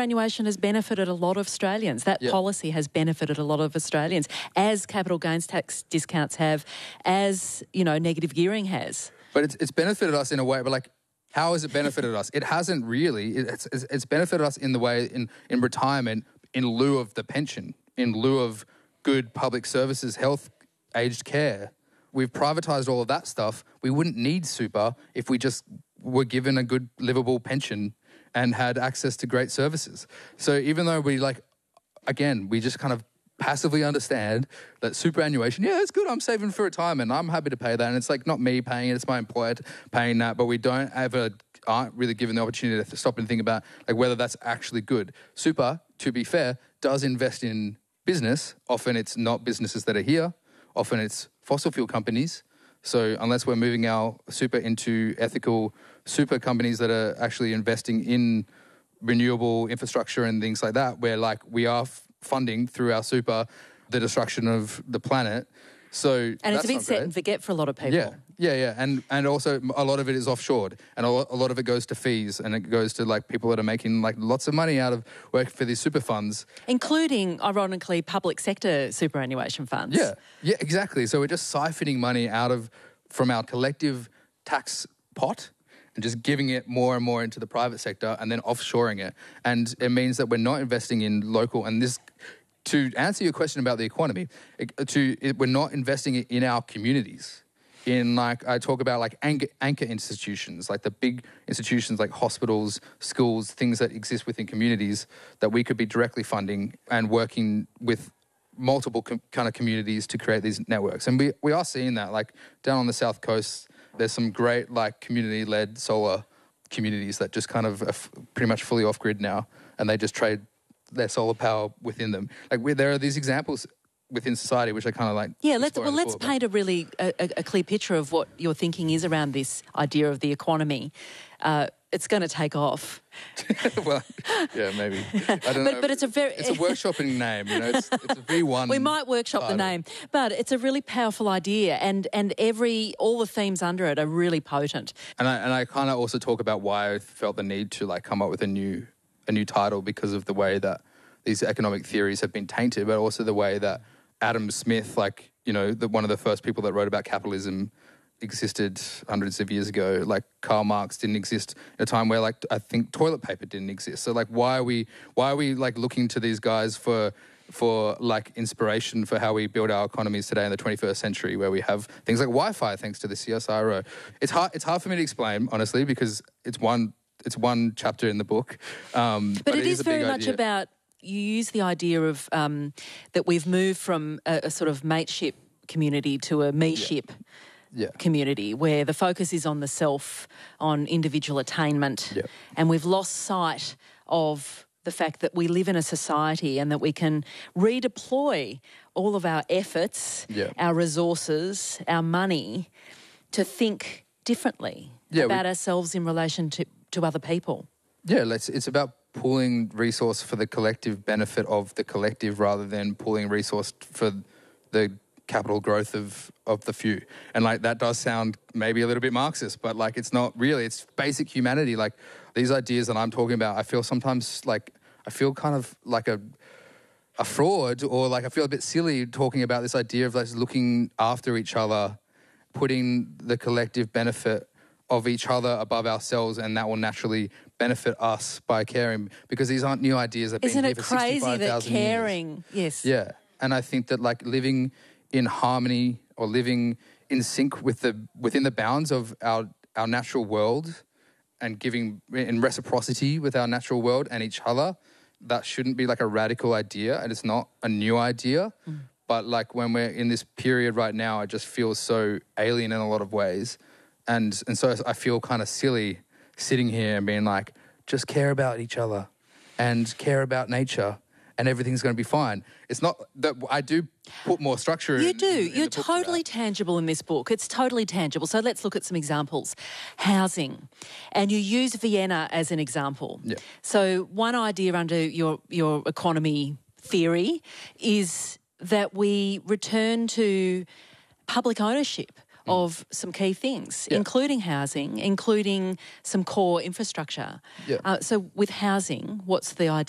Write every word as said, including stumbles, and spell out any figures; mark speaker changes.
Speaker 1: superannuation has benefited a lot of Australians. That
Speaker 2: yep.
Speaker 1: policy has benefited a lot of Australians, as capital gains tax discounts have, as, you know, negative gearing has.
Speaker 2: But it's, it's benefited us in a way, but like, how has it benefited us? It hasn't really. It's, it's, it's benefited us in the way, in, in retirement, in lieu of the pension, in lieu of good public services, health, aged care. We've privatised all of that stuff. We wouldn't need super if we just were given a good livable pension and had access to great services. So even though we like, again, we just kind of passively understand that superannuation, yeah, it's good, I'm saving for retirement, I'm happy to pay that, and it's like not me paying it, it's my employer paying that, but we don't ever, aren't really given the opportunity to stop and think about like whether that's actually good. Super, to be fair, does invest in business. Often it's not businesses that are here, often it's fossil fuel companies. So unless we're moving our super into ethical super companies that are actually investing in renewable infrastructure and things like that, where like we are f- funding through our super the destruction of the planet. So
Speaker 1: and it's a bit set and forget for a lot of people.
Speaker 2: Yeah, yeah, yeah, and and also a lot of it is offshored, and a lot, a lot of it goes to fees, and it goes to like people that are making like lots of money out of working for these super funds,
Speaker 1: including ironically public sector superannuation funds.
Speaker 2: Yeah, yeah, exactly. So we're just siphoning money out of from our collective tax pot and just giving it more and more into the private sector, and then offshoring it, and it means that we're not investing in local and this. To answer your question about the economy, it, to it, we're not investing in our communities. In like I talk about like anchor, anchor institutions, like the big institutions like hospitals, schools, things that exist within communities that we could be directly funding and working with multiple com- kind of communities to create these networks. And we, we are seeing that like down on the South Coast, there's some great like community-led solar communities that just kind of are f- pretty much fully off-grid now, and they just trade their solar power within them. Like we, there are these examples within society which I kind of like.
Speaker 1: Yeah, let's well let's book, paint a really a, a clear picture of what your thinking is around this idea of the economy. Uh, it's going to take off.
Speaker 2: Well, yeah, maybe. I don't
Speaker 1: but,
Speaker 2: know.
Speaker 1: But it's a very
Speaker 2: it's a workshopping name. You know, it's, it's a V one.
Speaker 1: We might workshop title. the name, but it's a really powerful idea, and and every all the themes under it are really potent.
Speaker 2: And I and I kind of also talk about why I felt the need to like come up with a new. a new title because of the way that these economic theories have been tainted, but also the way that Adam Smith, like, you know, the, one of the first people that wrote about capitalism existed hundreds of years ago. Like Karl Marx didn't exist at a time where like I think toilet paper didn't exist. So like why are we why are we like looking to these guys for for like inspiration for how we build our economies today in the twenty-first century, where we have things like Wi-Fi thanks to the C S I R O? It's hard it's hard for me to explain, honestly, because it's one It's one chapter in the book. Um,
Speaker 1: but, but it, it is, is very much
Speaker 2: idea.
Speaker 1: about, you use the idea of um, that we've moved from a, a sort of mateship community to a me-ship
Speaker 2: yeah. Yeah.
Speaker 1: community, where the focus is on the self, on individual attainment,
Speaker 2: yeah.
Speaker 1: and we've lost sight of the fact that we live in a society and that we can redeploy all of our efforts,
Speaker 2: yeah.
Speaker 1: our resources, our money to think differently
Speaker 2: yeah,
Speaker 1: about
Speaker 2: we,
Speaker 1: ourselves in relation to to other people.
Speaker 2: Yeah, let's, it's about pooling resource for the collective benefit of the collective rather than pooling resource for the capital growth of, of the few. And like that does sound maybe a little bit Marxist, but like it's not really. It's basic humanity. Like these ideas that I'm talking about, I feel sometimes like I feel kind of like a a fraud, or like I feel a bit silly talking about this idea of like looking after each other, putting the collective benefit of each other above ourselves, and that will naturally benefit us by caring, because these aren't new ideas that have been here for sixty-five thousand years.
Speaker 1: Isn't it crazy that caring, yes.
Speaker 2: Yeah, and I think that like living in harmony or living in sync with the within the bounds of our our natural world and giving in reciprocity with our natural world and each other, that shouldn't be like a radical idea, and it's not a new idea. Mm. But like when we're in this period right now, it just feels so alien in a lot of ways. And and so I feel kind of silly sitting here and being like, just care about each other and care about nature and everything's going to be fine. It's not that I do put more structure in.
Speaker 1: You do.
Speaker 2: In, in
Speaker 1: You're totally tangible in this book. It's totally tangible. So let's look at some examples. Housing. And you use Vienna as an example.
Speaker 2: Yeah.
Speaker 1: So one idea under your, your economy theory is that we return to public ownership of some key things, yeah. including housing, including some core infrastructure.
Speaker 2: Yeah.
Speaker 1: Uh, so with housing, what's the idea?